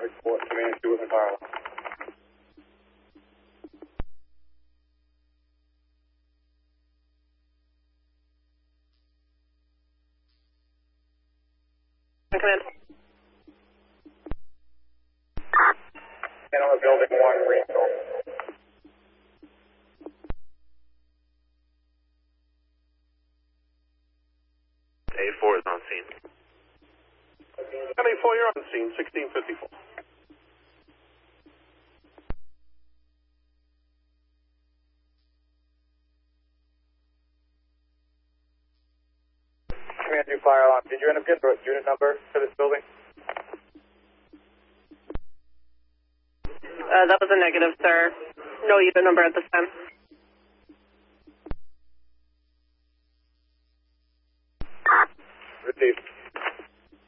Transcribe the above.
report command 2 with the fire alarm. Command. And on the building 1, Greenville. A4 is on scene. A4, you're on scene, 1654. Command 2 fire alarm. Did you end up getting the unit number for this building? That was a negative, sir. No unit number at this time. Received.